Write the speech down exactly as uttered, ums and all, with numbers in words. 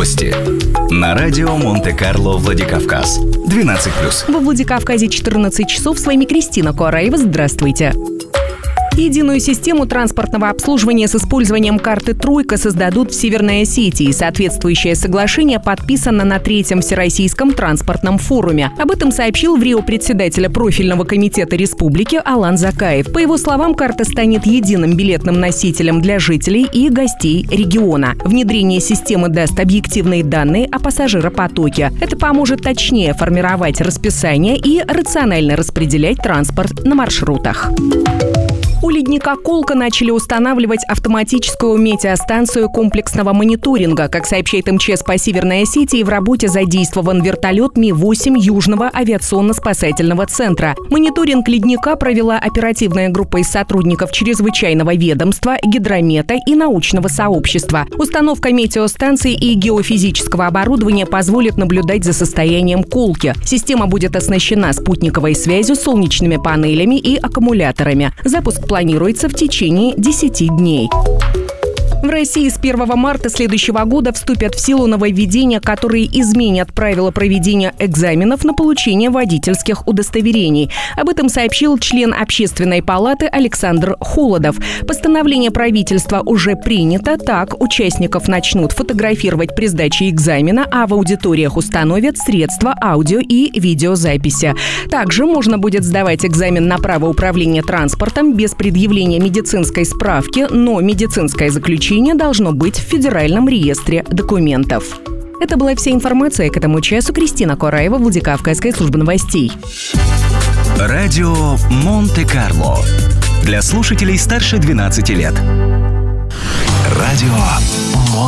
Новости. На радио Монте-Карло, Владикавказ. двенадцать плюс. Во Владикавказе четырнадцать часов. С вами Кристина Куараева. Здравствуйте. Единую систему транспортного обслуживания с использованием карты «Тройка» создадут в Северной Осетии. Соответствующее соглашение подписано на третьем Всероссийском транспортном форуме. Об этом сообщил в Рио председатель профильного комитета республики Алан Закаев. По его словам, карта станет единым билетным носителем для жителей и гостей региона. Внедрение системы даст объективные данные о пассажиропотоке. Это поможет точнее формировать расписание и рационально распределять транспорт на маршрутах. У ледника Колка начали устанавливать автоматическую метеостанцию комплексного мониторинга. Как сообщает МЧС по Северной Осетии, в работе задействован вертолет Ми восемь Южного авиационно-спасательного центра. Мониторинг ледника провела оперативная группа из сотрудников чрезвычайного ведомства, гидромета и научного сообщества. Установка метеостанции и геофизического оборудования позволит наблюдать за состоянием Колки. Система будет оснащена спутниковой связью, солнечными панелями и аккумуляторами. Запуск планируется в течение десяти дней. В России с первого марта следующего года вступят в силу нововведения, которые изменят правила проведения экзаменов на получение водительских удостоверений. Об этом сообщил член Общественной палаты Александр Холодов. Постановление правительства уже принято. Так, участников начнут фотографировать при сдаче экзамена, а в аудиториях установят средства аудио- и видеозаписи. Также можно будет сдавать экзамен на право управления транспортом без предъявления медицинской справки, но медицинское заключение должно быть в Федеральном реестре документов. Это была вся информация к этому часу. Кристина Куараева, Владикавказская служба новостей. Радио Монте-Карло. Для слушателей старше двенадцати лет. Радио